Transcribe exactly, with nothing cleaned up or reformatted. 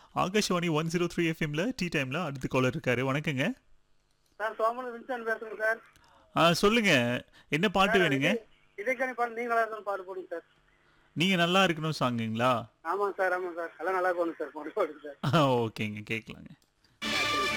Akashvani one zero three எஃப்எம்ல tea டைம்ல அடுத்த காலர் இருக்காரு. வணக்கங்க. சார் சோமன் வின்சன் பேசுறேன் சார். ஆ சொல்லுங்க. என்ன பாட்டு சார் வேணுங்க? இது இதைக்கான பாட்டு நீங்க நல்லா இருக்கணும் பாட்டு போடுங்க சார். நீங்க நல்லா இருக்கணும் சாங்குங்களா? ஆமாம் சார் ஆமாம் சார் எல்லாம் நல்லா இருக்கணும் சார் பாட்டு போடுங்க சார். ஓகேங்க கேட்கலாங்க.